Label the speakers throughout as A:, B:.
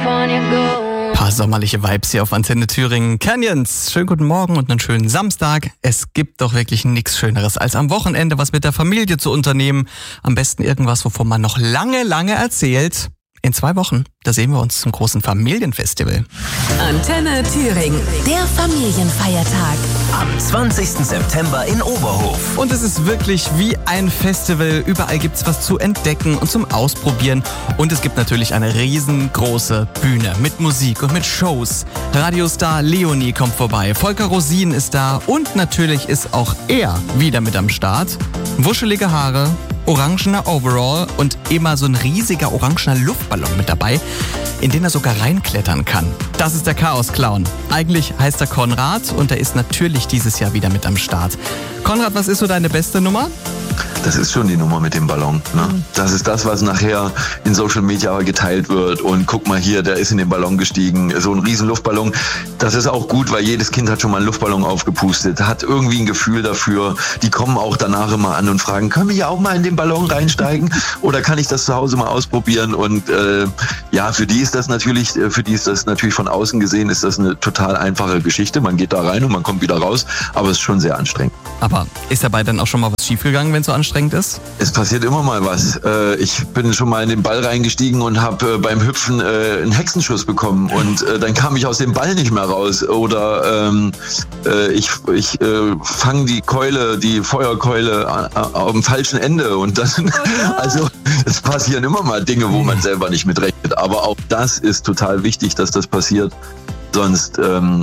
A: California gold.
B: Paar sommerliche Vibes hier auf Antenne Thüringen. Canyons, schönen guten Morgen und einen schönen Samstag. Es gibt doch wirklich nichts Schöneres, als am Wochenende was mit der Familie zu unternehmen. Am besten irgendwas, wovon man noch lange, lange erzählt. In 2 Wochen, da sehen wir uns zum großen Familienfestival.
C: Antenne Thüringen, der Familienfeiertag.
D: Am 20. September in Oberhof.
B: Und es ist wirklich wie ein Festival. Überall gibt's was zu entdecken und zum Ausprobieren. Und es gibt natürlich eine riesengroße Bühne mit Musik und mit Shows. Radiostar Leonie kommt vorbei, Volker Rosin ist da und natürlich ist auch er wieder mit am Start. Wuschelige Haare, orangener Overall und immer so ein riesiger orangener Luftballon mit dabei, in den er sogar reinklettern kann. Das ist der Chaos-Clown. Eigentlich heißt er Konrad und er ist natürlich dieses Jahr wieder mit am Start. Konrad, was ist so deine beste Nummer?
E: Das ist schon die Nummer mit dem Ballon. Ne? Das ist das, was nachher in Social Media geteilt wird. Und guck mal hier, der ist in den Ballon gestiegen. So ein riesen Luftballon. Das ist auch gut, weil jedes Kind hat schon mal einen Luftballon aufgepustet. Hat irgendwie ein Gefühl dafür. Die kommen auch danach immer an und fragen, können wir ja auch mal in den Ballon reinsteigen? Oder kann ich das zu Hause mal ausprobieren? Und ja, für die ist das natürlich von außen gesehen, ist das eine total einfache Geschichte. Man geht da rein und man kommt wieder raus. Aber es ist schon sehr anstrengend.
B: Aber ist dabei dann auch schon mal was schiefgegangen, wenn es so anstrengend ist?
E: Es passiert immer mal was. Ich bin schon mal in den Ball reingestiegen und habe beim Hüpfen einen Hexenschuss bekommen und dann kam ich aus dem Ball nicht mehr raus. Oder ich fange die Feuerkeule auf dem falschen Ende und das, also es passieren immer mal Dinge, wo man selber nicht mitrechnet. Aber auch das ist total wichtig, dass das passiert. Sonst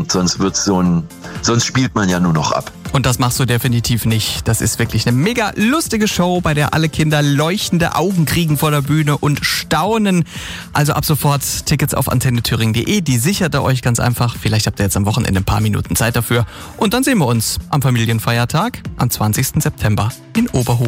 E: spielt man ja nur noch ab.
B: Und das machst du definitiv nicht. Das ist wirklich eine mega lustige Show, bei der alle Kinder leuchtende Augen kriegen vor der Bühne und staunen. Also ab sofort Tickets auf antennethüringen.de. Die sichert ihr euch ganz einfach. Vielleicht habt ihr jetzt am Wochenende ein paar Minuten Zeit dafür. Und dann sehen wir uns am Familienfeiertag am 20. September in Oberhof.